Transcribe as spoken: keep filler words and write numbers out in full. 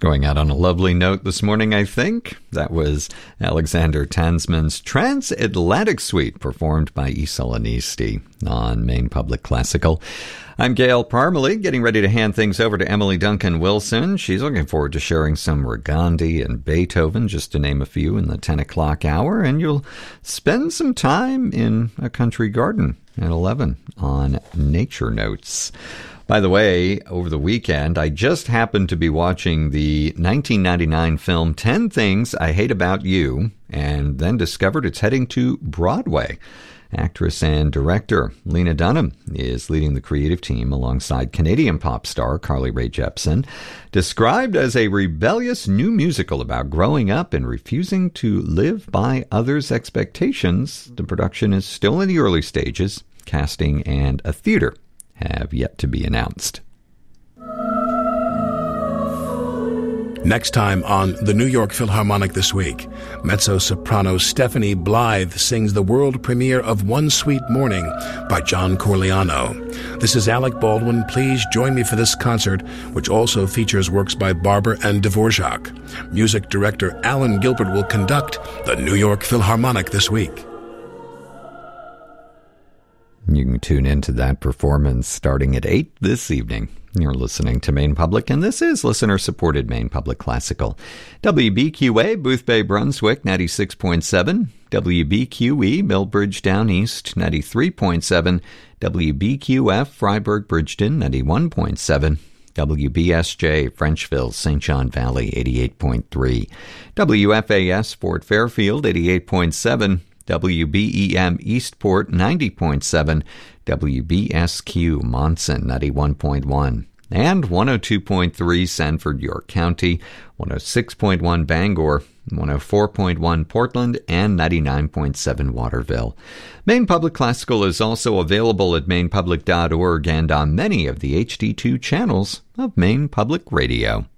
Going out on a lovely note this morning, I think. That was Alexander Tansman's Transatlantic Suite, performed by Isa Lanisti on Maine Public Classical. I'm Gail Parmalee, getting ready to hand things over to Emily Duncan Wilson. She's looking forward to sharing some Regandi and Beethoven, just to name a few, in the ten o'clock hour. And you'll spend some time in a country garden at eleven on Nature Notes. By the way, over the weekend, I just happened to be watching the nineteen ninety-nine film ten Things I Hate About You, and then discovered it's heading to Broadway. Actress and director Lena Dunham is leading the creative team alongside Canadian pop star Carly Rae Jepsen. Described as a rebellious new musical about growing up and refusing to live by others' expectations, the production is still in the early stages. Casting and a theater have yet to be announced. Next time on the New York Philharmonic This Week, mezzo-soprano Stephanie Blythe sings the world premiere of One Sweet Morning by John Corigliano. This is Alec Baldwin. Please join me for this concert, which also features works by Barber and Dvorak. Music director Alan Gilbert will conduct the New York Philharmonic This Week. You can tune into that performance starting at eight this evening. You're listening to Maine Public, and this is listener-supported Maine Public Classical. W B Q A, Boothbay, Brunswick, ninety-six point seven. W B Q E, Millbridge, Down East, ninety-three point seven. W B Q F, Freiburg, Bridgeton, ninety-one point seven. W B S J, Frenchville, Saint John Valley, eighty-eight point three. W F A S, Fort Fairfield, eighty-eight point seven. W B E M Eastport, ninety point seven, W B S Q Monson, ninety-one point one, and one oh two point three Sanford, York County, one oh six point one Bangor, one oh four point one Portland, and ninety-nine point seven Waterville. Maine Public Classical is also available at maine public dot org and on many of the H D two channels of Maine Public Radio.